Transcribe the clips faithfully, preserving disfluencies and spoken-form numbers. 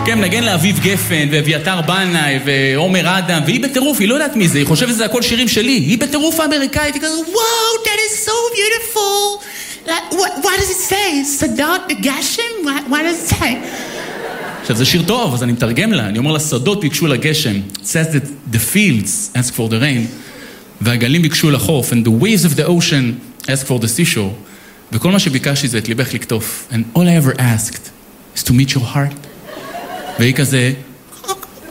כן, מנגן לאביב גפן, ואביתר בנאי, ועומר אדם, והיא בטירוף, היא לא יודעת מי זה, היא חושבת שזה הכל שירים שלי, היא בטירוף האמריקאית, היא כזה, וואו, that is so beautiful. Like, what, what does it say? סדות בגשם? What, what does it say? עכשיו, זה שיר טוב, אז אני מתרגם לה, אני אומר לה, שדות ביקשו לגשם. It says that the fields ask for the rain, והגלים ביקשו לחוף, and the waves of the ocean ask for the seashore. וכל מה שביקשתי זה את ליבך לקטוף. And all I ever asked is to meet your heart. והיא כזה... Oh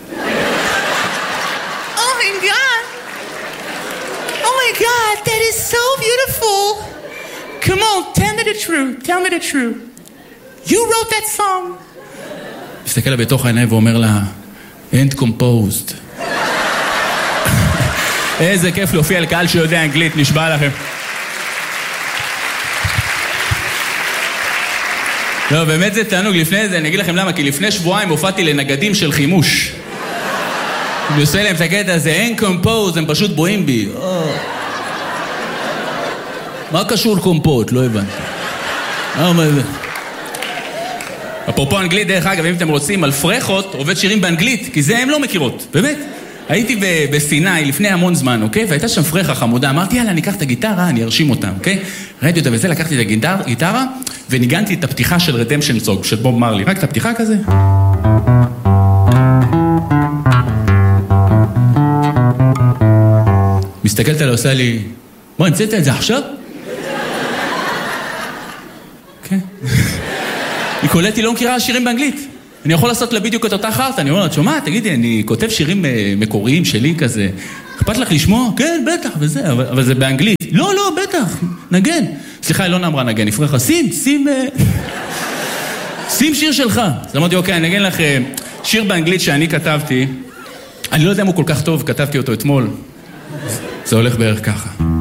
my God! Oh my God, that is so beautiful! Come on, tell me the truth, tell me the truth. You wrote that song? מסתכל לה בתוך העיניים ואומר לה, end composed. איזה כיף להופיע לקהל שיודע אנגלית, נשבע לכם. לא, באמת זה תענוג. לפני זה, אני אגיד לכם למה, כי לפני שבועיים הופעתי לנגדים של חימוש. אני עושה להם את הקטע הזה, אין קומפוז, הם פשוט בואים בי. מה קשור קומפות? לא הבנתי. אפרופו אנגלית, דרך אגב, אם אתם רוצים, על פרחות עובד שירים באנגלית, כי זה הם לא מכירות, באמת. הייתי בסיני לפני המון זמן, אוקיי? והייתה שם פרחה חמודה, אמרתי, יאללה, אני אקח את הגיטרה, אני ארשים אותה, אוקיי? ראיתי אותה וזה, לקחתי את הגיטרה, וניגנתי את הפתיחה של רדמפשן סונג, של בוב מרלי. רק את הפתיחה כזה. מסתכלת עליה, עושה לי, בוא, המצאת את זה עכשיו? כן. היא קולטת, היא לא מכירה שירים באנגלית. אני יכול לעשות לה בדיוק את אותה חרטה, אני אומר לה, שומע, תגידי, אני כותב שירים מקוריים שלי כזה, אכפת לך לשמוע? כן, בטח, וזה, אבל, אבל זה באנגלית. לא, לא, בטח, נגן. סליחה, היא לא נאמרה נגן, נפרח, שים, שים, שים שיר שלך. אז אמרתי, אוקיי, אני נגן לך שיר באנגלית שאני כתבתי, אני לא יודע אם הוא כל כך טוב, כתבתי אותו אתמול. זה הולך בערך ככה.